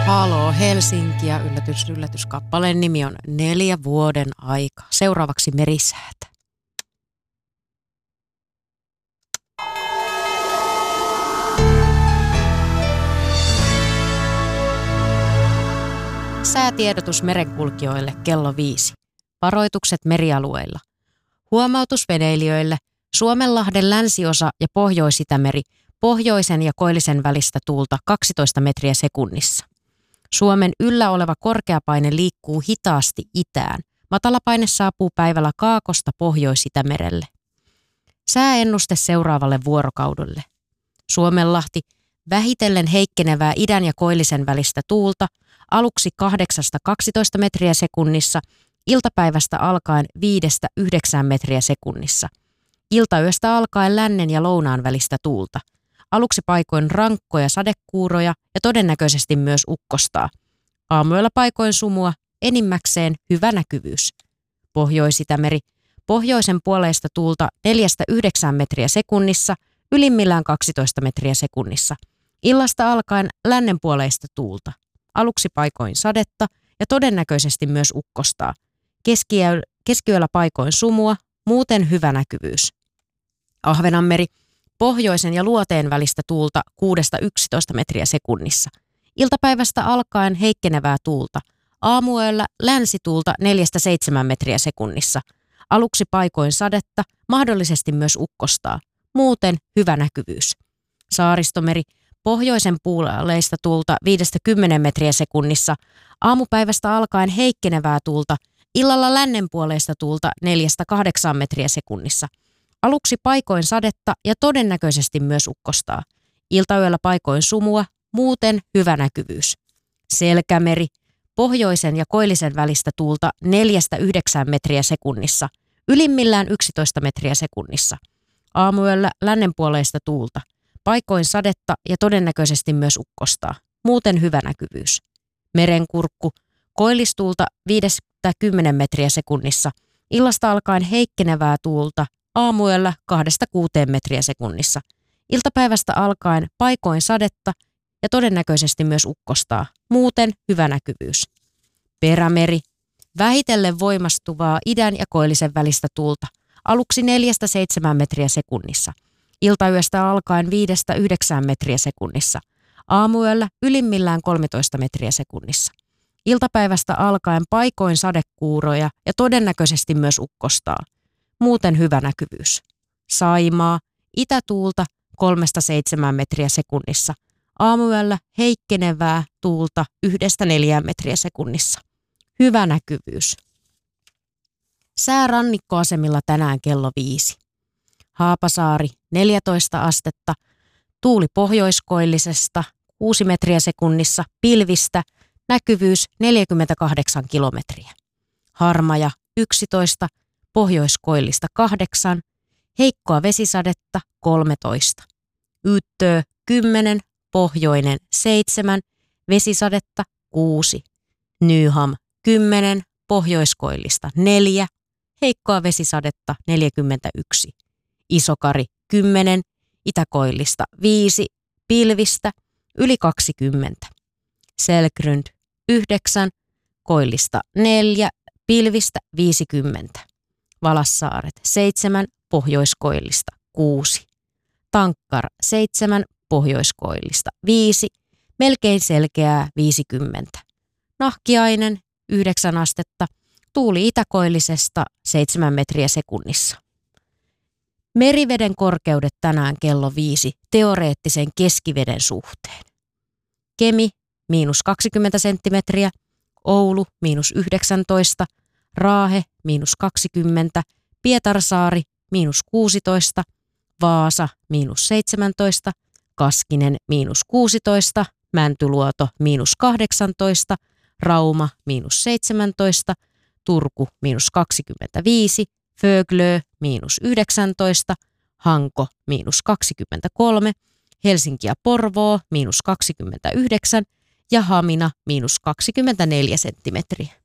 Haloo Helsinki ja yllätys, kappaleen nimi on 4 vuoden aika. Seuraavaksi merisäätä. Säätiedotus merenkulkijoille kello 5. Varoitukset merialueilla. Huomautus veneilijöille. Suomenlahden länsiosa ja Pohjois-Itämeri, pohjoisen ja koillisen välistä tuulta 12 metriä sekunnissa. Suomen yllä oleva korkeapaine liikkuu hitaasti itään. Matalapaine saapuu päivällä Kaakosta Pohjois-Itämerelle. Sääennuste seuraavalle vuorokaudelle. Suomenlahti, vähitellen heikkenevää idän ja koillisen välistä tuulta, aluksi 8-12 metriä sekunnissa, iltapäivästä alkaen 5-9 metriä sekunnissa. Iltayöstä alkaen lännen ja lounaan välistä tuulta. Aluksi paikoin rankkoja sadekuuroja ja todennäköisesti myös ukkostaa. Aamuyöllä paikoin sumua, enimmäkseen hyvä näkyvyys. Pohjois-Itämeri, pohjoisen puoleista tuulta 4-9 metriä sekunnissa, ylimmillään 12 metriä sekunnissa. Illasta alkaen lännen puoleista tuulta. Aluksi paikoin sadetta ja todennäköisesti myös ukkostaa. Keskiyöllä paikoin sumua, muuten hyvä näkyvyys. Ahvenanmeri, pohjoisen ja luoteen välistä tuulta 6-11 metriä sekunnissa. Iltapäivästä alkaen heikkenevää tuulta. Aamuyöllä länsituulta 4-7 metriä sekunnissa. Aluksi paikoin sadetta, mahdollisesti myös ukkostaa. Muuten hyvä näkyvyys. Saaristomeri, pohjoisen puoleista tuulta 5-10 metriä sekunnissa. Aamupäivästä alkaen heikkenevää tuulta. Illalla lännen puoleista tuulta 4-8 metriä sekunnissa. Aluksi paikoin sadetta ja todennäköisesti myös ukkostaa. Iltayöllä paikoin sumua, muuten hyvä näkyvyys. Selkämeri, pohjoisen ja koillisen välistä tuulta 4-9 metriä sekunnissa, ylimmillään 11 metriä sekunnissa. Aamuyöllä lännenpuoleista tuulta, paikoin sadetta ja todennäköisesti myös ukkostaa, muuten hyvä näkyvyys. Merenkurkku, koillistuulta 5-10 metriä sekunnissa, illasta alkaen heikkenevää tuulta, aamuyöllä 2-6 metriä sekunnissa. Iltapäivästä alkaen paikoin sadetta ja todennäköisesti myös ukkostaa. Muuten hyvä näkyvyys. Perämeri. Vähitellen voimastuvaa idän ja koillisen välistä tuulta. Aluksi 4-7 metriä sekunnissa. Iltayöstä alkaen 5-9 metriä sekunnissa. Aamuyöllä ylimmillään 13 metriä sekunnissa. Iltapäivästä alkaen paikoin sadekuuroja ja todennäköisesti myös ukkostaa. Muuten hyvä näkyvyys. Saimaa, itätuulta 3-7 metriä sekunnissa. Aamuyöllä heikkenevää tuulta 1-4 metriä sekunnissa. Hyvä näkyvyys. Sää rannikkoasemilla tänään kello 5. Haapasaari 14 astetta, tuuli pohjoiskoillisesta 6 metriä sekunnissa, pilvistä, näkyvyys 48 kilometriä. Harmaja 11, pohjoiskoillista 8, heikkoa vesisadetta 13. Yttöö 10, pohjoinen 7, vesisadetta 6. Nyham 10, pohjoiskoillista 4, heikkoa vesisadetta 41. Isokari 10, itäkoillista 5, pilvistä yli 20. Selkrund 9, koillista 4, pilvistä 50. Valassaaret 7, pohjoiskoillista 6. Tankkar 7, pohjoiskoillista 5, melkein selkeää 50. Nahkiainen 9 astetta, tuuli itäkoillisesta 7 metriä sekunnissa. Meriveden korkeudet tänään kello 5 teoreettisen keskiveden suhteen. Kemi -20 senttimetriä, Oulu -19, Raahe -20, Pietarsaari -16, Vaasa -17, Kaskinen -16, Mäntyluoto -18, Rauma -17, Turku -25, Föglö -19, Hanko -23, Helsinki ja Porvoo -29 ja Hamina -24 senttimetriä.